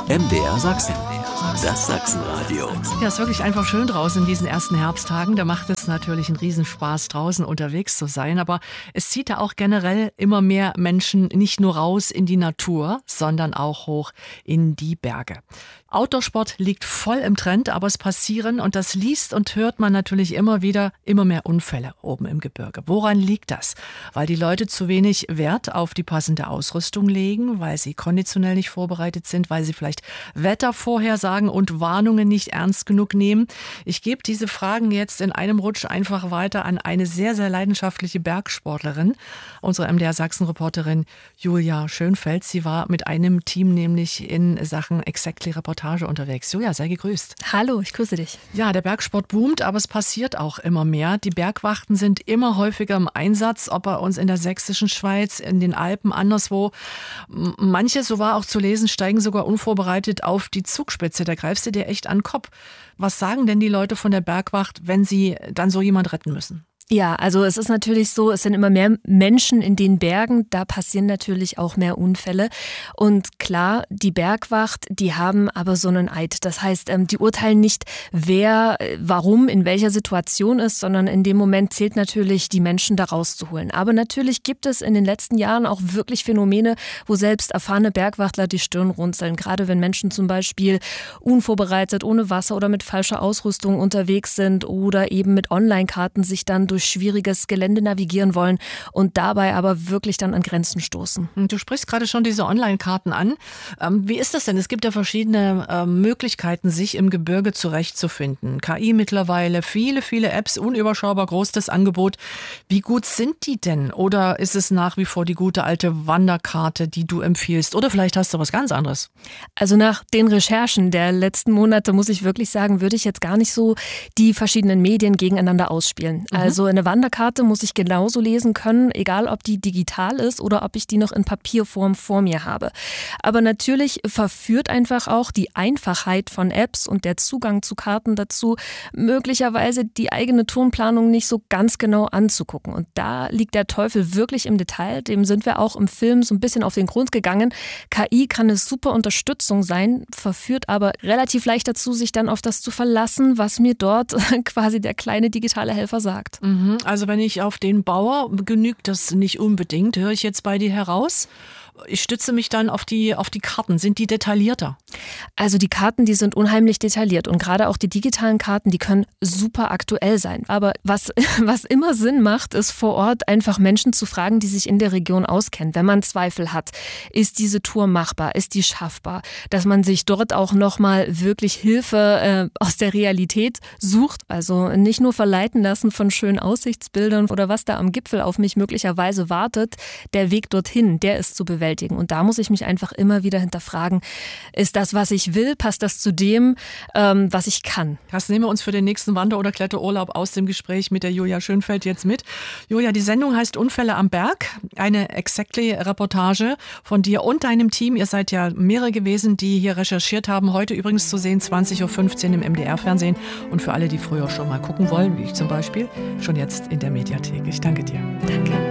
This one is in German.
MDR Sachsen. Das Sachsenradio. Ja, ist wirklich einfach schön draußen in diesen ersten Herbsttagen. Da macht es natürlich einen Riesenspaß, draußen unterwegs zu sein. Aber es zieht da auch generell immer mehr Menschen nicht nur raus in die Natur, sondern auch hoch in die Berge. Outdoor-Sport liegt voll im Trend, aber es passieren, und das liest und hört man natürlich immer wieder, immer mehr Unfälle oben im Gebirge. Woran liegt das? Weil die Leute zu wenig Wert auf die passende Ausrüstung legen, weil sie konditionell nicht vorbereitet sind, weil sie vielleicht Wettervorhersagen und Warnungen nicht ernst genug nehmen. Ich gebe diese Fragen jetzt in einem Rutsch einfach weiter an eine sehr, sehr leidenschaftliche Bergsportlerin, unsere MDR Sachsen-Reporterin Julia Schönfeld. Sie war mit einem Team nämlich in Sachen Exactly Reportage unterwegs. Julia, sei gegrüßt. Hallo, ich grüße dich. Ja, der Bergsport boomt, aber es passiert auch immer mehr. Die Bergwachten sind immer häufiger im Einsatz, ob bei uns in der sächsischen Schweiz, in den Alpen, anderswo. Manche, so war auch zu lesen, steigen sogar unvorbereitet auf die Zugspitze. Da greifst du dir echt an den Kopf. Was sagen denn die Leute von der Bergwacht, wenn sie dann so jemand retten müssen? Ja, also es ist natürlich so, es sind immer mehr Menschen in den Bergen, da passieren natürlich auch mehr Unfälle. Und klar, die Bergwacht, die haben aber so einen Eid. Das heißt, die urteilen nicht, wer, warum, in welcher Situation ist, sondern in dem Moment zählt natürlich, die Menschen da rauszuholen. Aber natürlich gibt es in den letzten Jahren auch wirklich Phänomene, wo selbst erfahrene Bergwachtler die Stirn runzeln. Gerade wenn Menschen zum Beispiel unvorbereitet, ohne Wasser oder mit falscher Ausrüstung unterwegs sind oder eben mit Online-Karten sich dann durch schwieriges Gelände navigieren wollen und dabei aber wirklich dann an Grenzen stoßen. Du sprichst gerade schon diese Online-Karten an. Wie ist das denn? Es gibt ja verschiedene Möglichkeiten, sich im Gebirge zurechtzufinden. KI mittlerweile, viele, viele Apps, unüberschaubar groß das Angebot. Wie gut sind die denn? Oder ist es nach wie vor die gute alte Wanderkarte, die du empfiehlst? Oder vielleicht hast du was ganz anderes? Also nach den Recherchen der letzten Monate, muss ich wirklich sagen, würde ich jetzt gar nicht so die verschiedenen Medien gegeneinander ausspielen. Also eine Wanderkarte muss ich genauso lesen können, egal ob die digital ist oder ob ich die noch in Papierform vor mir habe. Aber natürlich verführt einfach auch die Einfachheit von Apps und der Zugang zu Karten dazu, möglicherweise die eigene Tourenplanung nicht so ganz genau anzugucken. Und da liegt der Teufel wirklich im Detail. Dem sind wir auch im Film so ein bisschen auf den Grund gegangen. KI kann eine super Unterstützung sein, verführt aber relativ leicht dazu, sich dann auf das zu verlassen, was mir dort quasi der kleine digitale Helfer sagt. Also wenn ich auf den Bauer, genügt das nicht unbedingt, höre ich jetzt bei dir heraus. Ich stütze mich dann auf die Karten. Sind die detaillierter? Also die Karten, die sind unheimlich detailliert und gerade auch die digitalen Karten, die können super aktuell sein. Aber was immer Sinn macht, ist vor Ort einfach Menschen zu fragen, die sich in der Region auskennen. Wenn man Zweifel hat, ist diese Tour machbar, ist die schaffbar? Dass man sich dort auch nochmal wirklich Hilfe aus der Realität sucht. Also nicht nur verleiten lassen von schönen Aussichtsbildern oder was da am Gipfel auf mich möglicherweise wartet. Der Weg dorthin, der ist zu bewältigen. Und da muss ich mich einfach immer wieder hinterfragen, ist das, was ich will, passt das zu dem, was ich kann? Das nehmen wir uns für den nächsten Wander- oder Kletterurlaub aus dem Gespräch mit der Julia Schönfeld jetzt mit. Julia, die Sendung heißt Unfälle am Berg, eine Exactly-Reportage von dir und deinem Team. Ihr seid ja mehrere gewesen, die hier recherchiert haben. Heute übrigens zu sehen, 20.15 Uhr im MDR-Fernsehen. Und für alle, die früher schon mal gucken wollen, wie ich zum Beispiel, schon jetzt in der Mediathek. Ich danke dir. Danke.